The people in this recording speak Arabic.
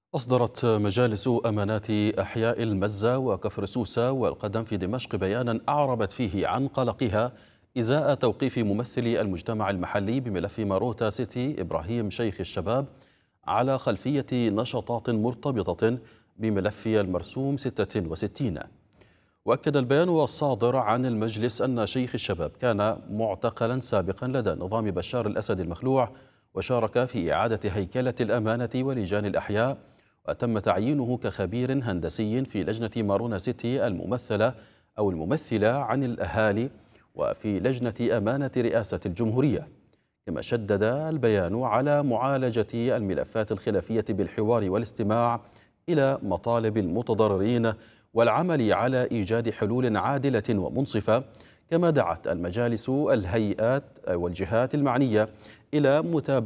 أصدرت مجالس أمانات أحياء المزة وكفر سوسة والقدم في دمشق بيانا أعربت فيه عن قلقها إزاء توقيف ممثل المجتمع المحلي بملف ماروتا سيتي إبراهيم شيخ الشباب على خلفية نشاطات مرتبطة بملف المرسوم 66. وأكد البيان الصادر عن المجلس أن شيخ الشباب كان معتقلا سابقا لدى نظام بشار الأسد المخلوع، وشارك في إعادة هيكلة الأمانة ولجان الأحياء، وتم تعيينه كخبير هندسي في لجنة مارونا سيتي الممثلة عن الأهالي، وفي لجنة أمانة رئاسة الجمهورية. كما شدد البيان على معالجة الملفات الخلافية بالحوار والاستماع إلى مطالب المتضررين والعمل على إيجاد حلول عادلة ومنصفة. كما دعت المجالس الهيئات والجهات المعنية إلى متابعة